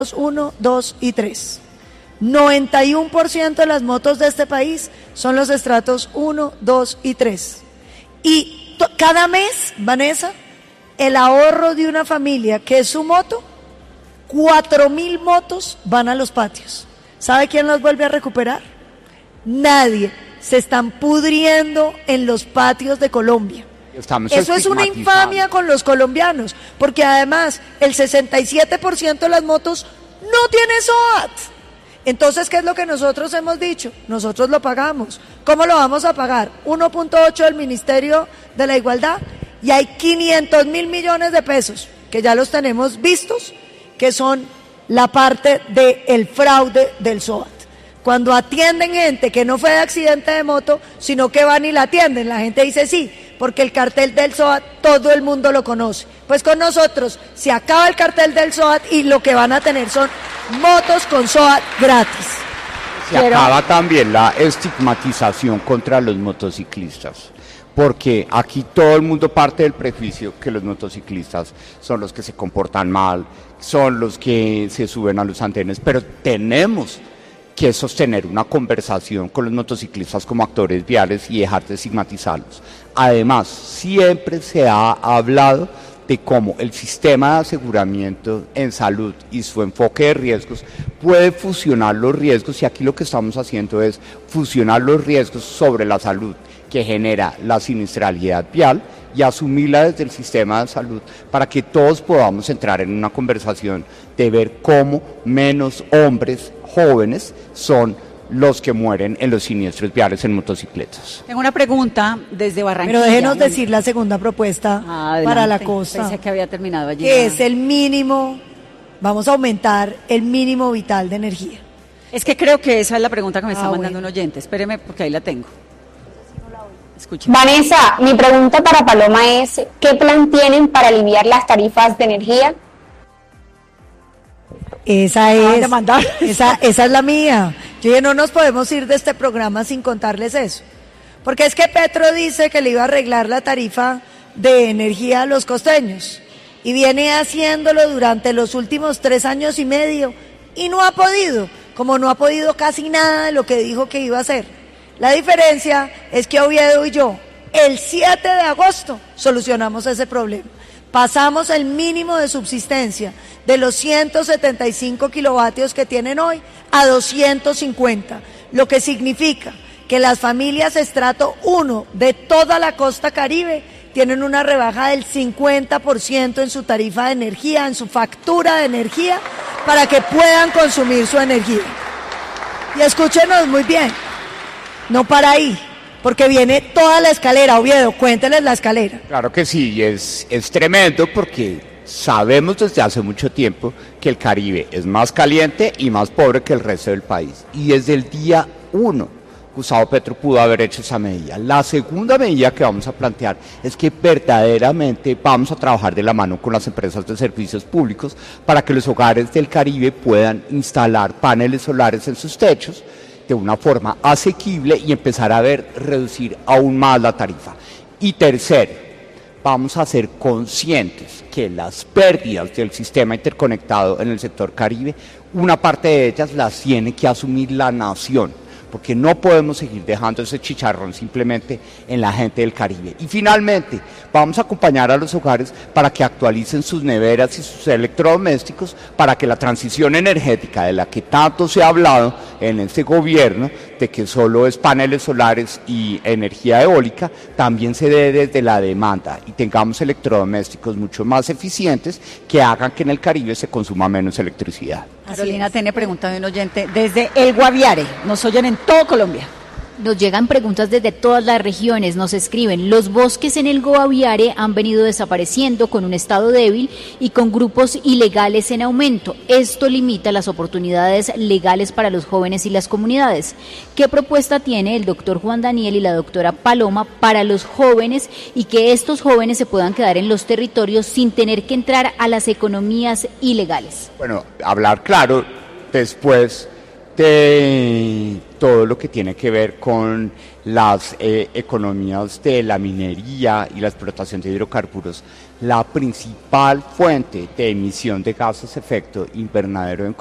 1, 2 y 3. 91% de las motos de este país son los estratos 1, 2 y 3. Y cada mes, Vanessa, el ahorro de una familia que es su moto, 4.000 motos van a los patios. ¿Sabe quién los vuelve a recuperar? Nadie. Se están pudriendo en los patios de Colombia. Eso es una infamia con los colombianos, porque además el 67% de las motos no tiene SOAT. Entonces, ¿qué es lo que nosotros hemos dicho? Nosotros lo pagamos. ¿Cómo lo vamos a pagar? 1.8 del Ministerio de la Igualdad, y hay 500.000 millones de pesos, que ya los tenemos vistos, que son la parte del fraude del SOAT. Cuando atienden gente que no fue de accidente de moto, sino que van y la atienden, la gente dice sí, porque el cartel del SOAT todo el mundo lo conoce. Pues con nosotros se acaba el cartel del SOAT y lo que van a tener son motos con SOAT gratis. Se acaba también la estigmatización contra los motociclistas, porque aquí todo el mundo parte del prejuicio que los motociclistas son los que se comportan mal, son los que se suben a los andenes, pero tenemos que sostener una conversación con los motociclistas como actores viales y dejar de estigmatizarlos. Además, siempre se ha hablado de cómo el sistema de aseguramiento en salud y su enfoque de riesgos puede fusionar los riesgos, y aquí lo que estamos haciendo es fusionar los riesgos sobre la salud que genera la siniestralidad vial y asumirla desde el sistema de salud para que todos podamos entrar en una conversación de ver cómo menos hombres jóvenes son los que mueren en los siniestros viales en motocicletas. Tengo una pregunta desde Barranquilla. Pero déjenos decir la segunda propuesta para la costa. Pensé que había terminado allí. Que es el mínimo, vamos a aumentar el mínimo vital de energía. Es que creo que esa es la pregunta que me está mandando un oyente. Espéreme porque ahí la tengo. Escuchen. Vanessa, mi pregunta para Paloma es, ¿qué plan tienen para aliviar las tarifas de energía? Esa es la mía. Yo dije, no nos podemos ir de este programa sin contarles eso. Porque es que Petro dice que le iba a arreglar la tarifa de energía a los costeños. Y viene haciéndolo durante los últimos 3 años y medio. Y no ha podido, como no ha podido casi nada de lo que dijo que iba a hacer. La diferencia es que Oviedo y yo, el 7 de agosto, solucionamos ese problema. Pasamos el mínimo de subsistencia de los 175 kilovatios que tienen hoy a 250, lo que significa que las familias estrato 1 de toda la costa Caribe tienen una rebaja del 50% en su tarifa de energía, en su factura de energía, para que puedan consumir su energía. Y escúchenos muy bien, no para ahí, porque viene toda la escalera. Oviedo, cuénteles la escalera. Claro que sí, es tremendo porque sabemos desde hace mucho tiempo que el Caribe es más caliente y más pobre que el resto del país. Y desde el día 1, Gustavo Petro pudo haber hecho esa medida. La segunda medida que vamos a plantear es que verdaderamente vamos a trabajar de la mano con las empresas de servicios públicos para que los hogares del Caribe puedan instalar paneles solares en sus techos de una forma asequible y empezar a reducir aún más la tarifa. Y tercero, vamos a ser conscientes que las pérdidas del sistema interconectado en el sector Caribe, una parte de ellas las tiene que asumir la nación, porque no podemos seguir dejando ese chicharrón simplemente en la gente del Caribe. Y finalmente, vamos a acompañar a los hogares para que actualicen sus neveras y sus electrodomésticos, para que la transición energética de la que tanto se ha hablado en este gobierno, de que solo es paneles solares y energía eólica, también se dé desde la demanda y tengamos electrodomésticos mucho más eficientes que hagan que en el Caribe se consuma menos electricidad. Carolina tiene pregunta de un oyente desde El Guaviare. Nos oyen en todo Colombia. Nos llegan preguntas desde todas las regiones, nos escriben, los bosques en el Guaviare han venido desapareciendo con un estado débil y con grupos ilegales en aumento. Esto limita las oportunidades legales para los jóvenes y las comunidades. ¿Qué propuesta tiene el doctor Juan Daniel y la doctora Paloma para los jóvenes y que estos jóvenes se puedan quedar en los territorios sin tener que entrar a las economías ilegales? Bueno, hablar claro, después de todo lo que tiene que ver con las economías de la minería y la explotación de hidrocarburos, la principal fuente de emisión de gases de efecto invernadero en